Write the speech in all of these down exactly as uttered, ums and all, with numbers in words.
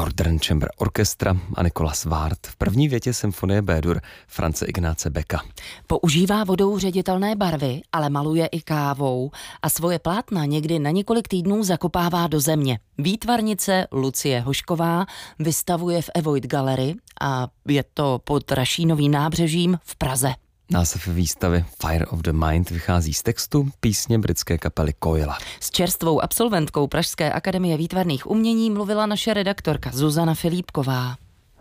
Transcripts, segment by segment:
Northern Chamber Orchestra a Nicholas Ward v první větě symfonie B-dur Franze Ignáce Becka. Používá vodou ředitelné barvy, ale maluje i kávou a svoje plátna někdy na několik týdnů zakopává do země. Výtvarnice Lucie Hošková vystavuje v Evoid Gallery a je to pod Rašínovým nábřežím v Praze. Název výstavy Fire of the Mind vychází z textu písně britské kapely Coila. S čerstvou absolventkou Pražské akademie výtvarných umění mluvila naše redaktorka Zuzana Filipková.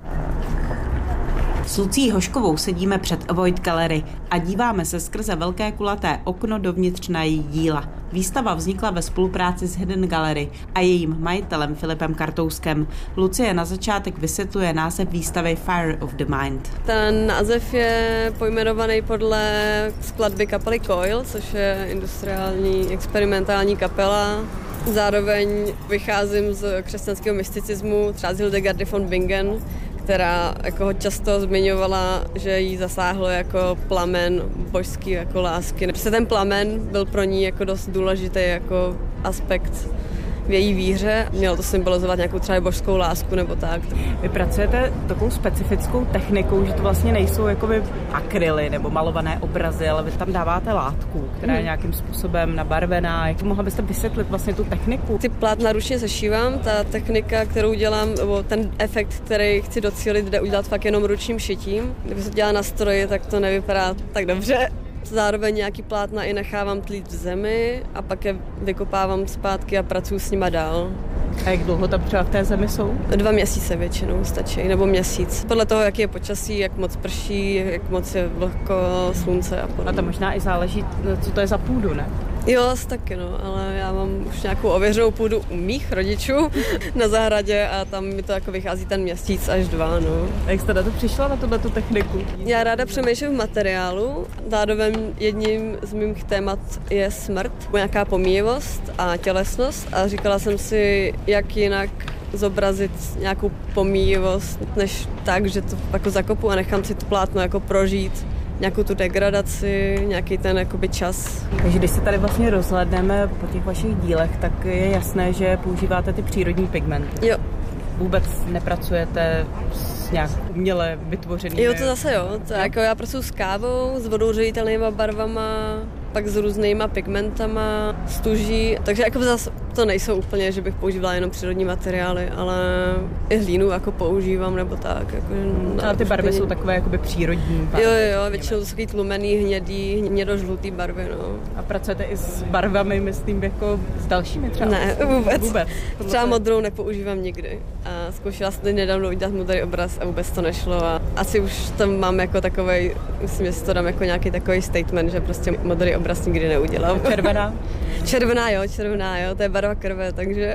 S Lucí Hoškovou sedíme před Avoid Gallery a díváme se skrze velké kulaté okno dovnitř na její díla. Výstava vznikla ve spolupráci s Hidden Gallery a jejím majitelem Filipem Kartouskem. Lucie na začátek vysvětluje název výstavy Fire of the Mind. Ten název je pojmenovaný podle skladby kapely Coil, což je industriální experimentální kapela. Zároveň vycházím z křesťanského mysticismu, třeba z Hildegardy von Bingen, která jako ho často zmiňovala, že jí zasáhlo jako plamen božský jako lásky. Prostě ten plamen byl pro ní jako dost důležitý jako aspekt v její víře. Mělo to symbolizovat nějakou třeba božskou lásku nebo tak. Vy pracujete takovou specifickou technikou, že to vlastně nejsou jakoby akryly nebo malované obrazy, ale vy tam dáváte látku, která je nějakým způsobem nabarvená. Jak mohla byste vysvětlit vlastně tu techniku? Ty plátna ručně sešívám, ta technika, kterou dělám, nebo ten efekt, který chci docílit, jde udělat fakt jenom ručním šitím. Kdyby se dělá na stroji, tak to nevypadá tak dobře. Zároveň nějaký plátna i nechávám tlít v zemi a pak je vykopávám zpátky a pracuji s nima dál. A jak dlouho tam třeba v té zemi jsou? Dva měsíce většinou stačí, nebo měsíc. Podle toho, jaký je počasí, jak moc prší, jak moc je vlhko, slunce a podobně. A to možná i záleží, co to je za půdu, ne? Jo, asi taky, no, ale já mám už nějakou ověřenou půdu u mých rodičů na zahradě a tam mi to jako vychází ten měsíc až dva, no. A jak jste na to přišla, na tuhle tu techniku? Já ráda přemýšlím v materiálu. Zároveň jedním z mých témat je smrt, nějaká pomíjivost a tělesnost a říkala jsem si, jak jinak zobrazit nějakou pomíjivost, než tak, že to jako zakopu a nechám si to plátno jako prožít. Nějakou tu degradaci, nějaký ten jakoby čas. Takže když se tady vlastně rozhlédneme po těch vašich dílech, tak je jasné, že používáte ty přírodní pigmenty. Jo. Vůbec nepracujete s nějak uměle vytvořenými... Jo, to zase jo. To jako já pracuji s kávou, s vodou ředitelnýma barvama, pak s různýma pigmentama, stuží, takže jako zase to nejsou úplně, že bych používala jenom přírodní materiály, ale i hlínu jako používám nebo tak. Jako, ale ty barvy jsou takové jakoby přírodní barvy. Jo, jo, většinou to jsou takový tlumený, hnědý, hnědožlutý barvy, no. A pracujete i s barvami, myslím, jako s dalšími třeba? Ne, vůbec. vůbec. Třeba modrou nepoužívám nikdy. A zkoušela jsem nedávno udělat modrý obraz a vůbec to nešlo. A asi už tam mám jako takovej, myslím, že si to dám jako nějaký takový statement, že prostě modrý obraz nikdy neudělám. Červená? Červená, jo, červená, jo, to je barva krve, takže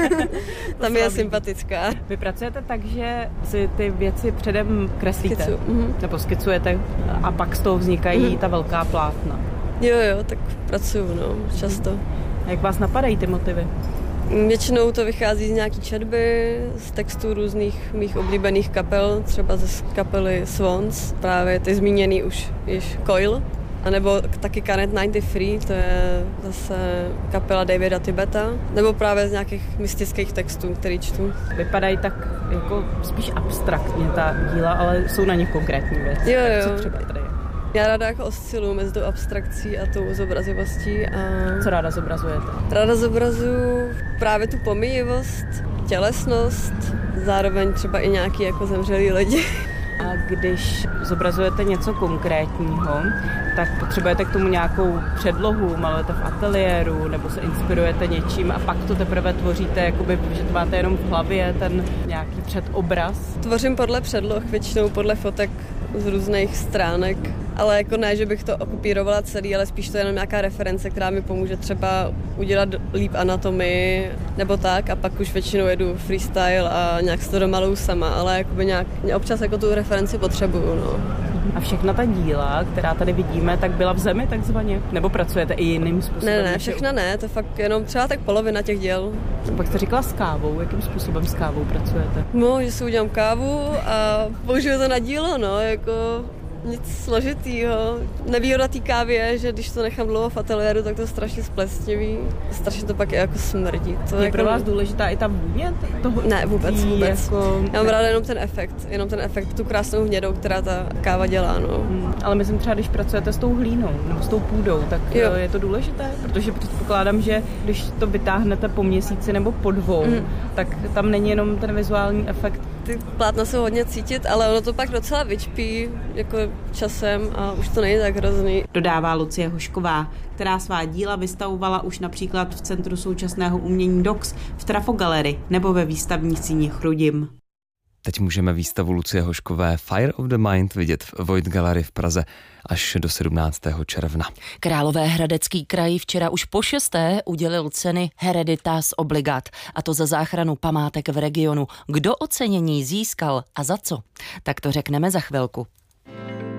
tam je sympatická. Vy pracujete tak, že si ty věci předem kreslíte, Skicu. Mm-hmm. nebo skicujete a pak z toho vznikají mm-hmm. ta velká plátna. Jo, jo, tak pracuju, no, často. A jak vás napadají ty motivy? Většinou to vychází z nějaký četby, z textů různých mých oblíbených kapel, třeba ze kapely Swans, právě ty zmíněný už již Coil. A nebo taky Canet devadesát tři, to je zase kapela Davida Tibeta, nebo právě z nějakých mystických textů, který čtu. Vypadají tak jako spíš abstraktně ta díla, ale jsou na nich konkrétní věci. Jo, tak jo. co třeba tady je? Já ráda jako osciluji mezi tou abstrakcí a tou zobrazivostí. A co ráda zobrazujete? Ráda zobrazuju právě tu pomíjivost, tělesnost, zároveň třeba i nějaký jako zemřelý lidi. A když zobrazujete něco konkrétního, tak potřebujete k tomu nějakou předlohu, malujete v ateliéru, nebo se inspirujete něčím a pak to teprve tvoříte, jakoby, že to máte jenom v hlavě, ten nějaký předobraz? Tvořím podle předloh, většinou podle fotek z různých stránek, ale jako ne, že bych to okupírovala celý, ale spíš to je jenom nějaká reference, která mi pomůže třeba udělat líp anatomii nebo tak a pak už většinou jedu freestyle a nějak si to domaluju sama, ale jakoby nějak, občas jako tu referenci potřebuju, no. A všechna ta díla, která tady vidíme, tak byla v zemi takzvaně? Nebo pracujete i jiným způsobem? Ne, ne, všechna ne, to fakt jenom třeba tak polovina těch děl. Pak jste říkala s kávou, jakým způsobem s kávou pracujete? No, že si udělám kávu a použiju to na dílo, no, jako nic složitýho. Nevýhoda té kávy je, že když to nechám dlouho v ateliéru, tak to strašně splesniví. Strašně to pak je jako smrdí. To je jako... pro vás důležitá i ta vůně toho? Ne, vůbec, vůbec. Jako... Já mám ráda jenom ten efekt, jenom ten efekt, tu krásnou hnědou, která ta káva dělá, no. Hmm, ale myslím třeba, když pracujete s tou hlínou nebo s tou půdou, tak jo. Je to důležité, protože předpokládám, že když to vytáhnete po měsíci nebo po dvou, mm. tak tam není jenom ten vizuální efekt. Ty plátna jsou hodně cítit, ale ono to pak docela vyčpí jako časem a už to není tak hrozný. Dodává Lucie Hošková, která svá díla vystavovala už například v Centru současného umění D O X, v Trafo Gallery nebo ve výstavní síni Chrudim. Teď můžeme výstavu Lucie Hoškové Fire of the Mind vidět v Avoid Gallery v Praze až do sedmnáctého června. Královéhradecký kraj včera už po šesté udělil ceny Hereditas Obligat, a to za záchranu památek v regionu. Kdo ocenění získal a za co? Tak to řekneme za chvilku.